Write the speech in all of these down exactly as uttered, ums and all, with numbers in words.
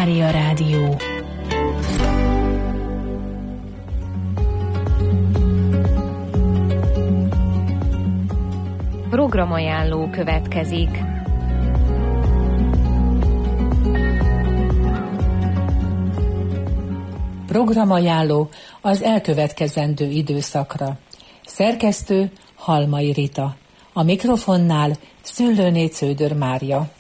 Mária Rádió. Programajánló következik. Programajánló az elkövetkezendő időszakra. Szerkesztő Halmai Rita. A mikrofonnál Szüllőné Cződör Mária.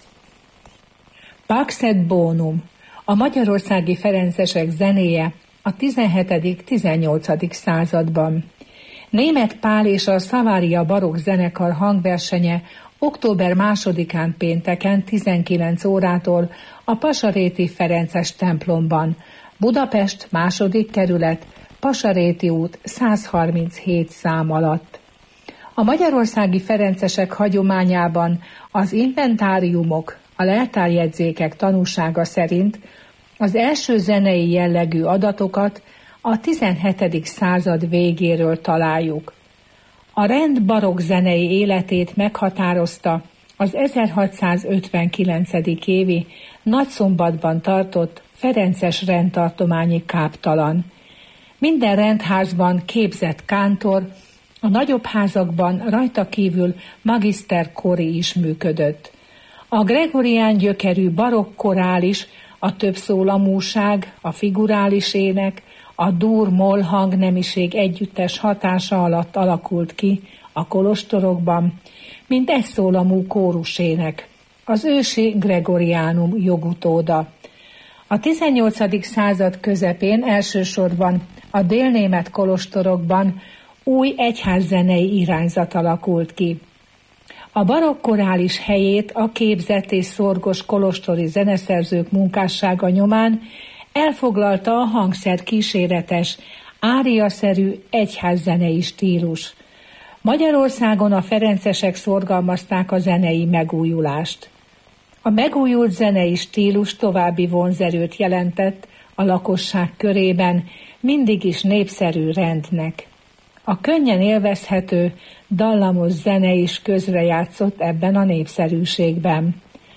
Pax et Bonum, a magyarországi ferencesek zenéje a tizenhetedik-tizennyolcadik században. Németh Pál és a Savaria barokk zenekar hangversenye október másodikán pénteken tizenkilenc órától a Pasaréti Ferences templomban, Budapest második kerület, Pasaréti út százharminchét szám alatt. A magyarországi ferencesek hagyományában az inventáriumok, a leltárjegyzékek tanúsága szerint az első zenei jellegű adatokat a tizenhetedik század végéről találjuk. A rend barokk zenei életét meghatározta az ezerhatszázötvenkilencedik évi Nagyszombatban tartott ferences rendtartományi káptalan. Minden rendházban képzett kántor, a nagyobb házakban rajta kívül magiszter kori is működött. A gregorián gyökerű barokk korális, a többszólamúság, a figurális ének, a dur-moll hangnemiség együttes hatása alatt alakult ki a kolostorokban, mint egyszólamú kórusének, az ősi gregoriánum jogutóda. A tizennyolcadik század közepén elsősorban a délnémet kolostorokban új egyházzenei irányzat alakult ki. A barokk korális helyét a képzett és szorgos kolostori zeneszerzők munkássága nyomán elfoglalta a hangszer kíséretes, áriaszerű egyházzenei stílus. Magyarországon a ferencesek szorgalmazták a zenei megújulást. A megújult zenei stílus további vonzerőt jelentett a lakosság körében mindig is népszerű rendnek. A könnyen élvezhető, dallamos zene is közrejátszott ebben a népszerűségben.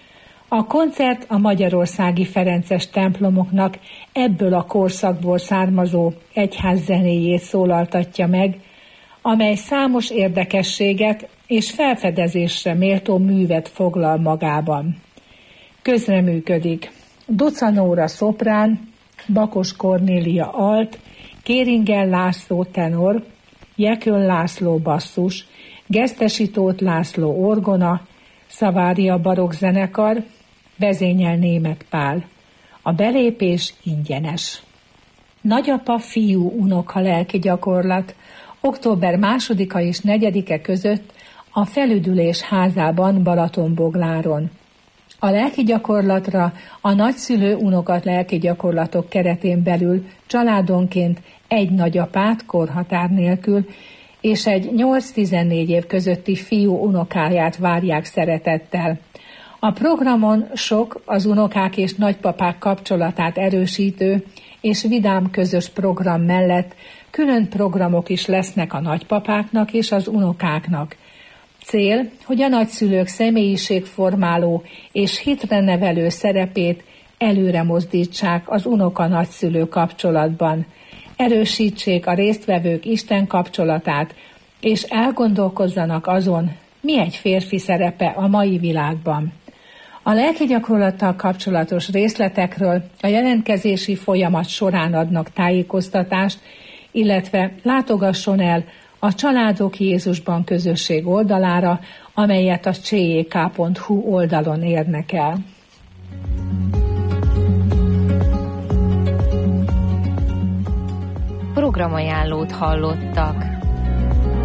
A koncert a magyarországi ferences templomoknak ebből a korszakból származó egyházzenéjét szólaltatja meg, amely számos érdekességet és felfedezésre méltó művet foglal magában. Közreműködik Duca Nóra szoprán, Bakos Kornélia alt, Kéringen László tenor, Jekön László basszus, Gesztesi Tóth László orgona, Savaria barokk zenekar, vezényel Németh Pál. A belépés ingyenes. Nagyapa fiú unoka lelki gyakorlat október másodika és negyedike között a Felüdülés házában Balatonbogláron. A lelki gyakorlatra a nagyszülő unokat lelki gyakorlatok keretén belül családonként egy nagyapát korhatár nélkül és egy nyolc-tizennégy év közötti fiú unokáját várják szeretettel. A programon sok az unokák és nagypapák kapcsolatát erősítő és vidám közös program mellett külön programok is lesznek a nagypapáknak és az unokáknak. Cél, hogy a nagyszülők személyiségformáló és hitre nevelő szerepét előre mozdítsák az unoka-nagyszülő kapcsolatban, erősítsék a résztvevők Isten kapcsolatát, és elgondolkozzanak azon, mi egy férfi szerepe a mai világban. A lelki gyakorlattal kapcsolatos részletekről a jelentkezési folyamat során adnak tájékoztatást, illetve látogasson el a Családok Jézusban közösség oldalára, amelyet a cé jé ká pont hú oldalon érnek el. Programajánlót hallottak.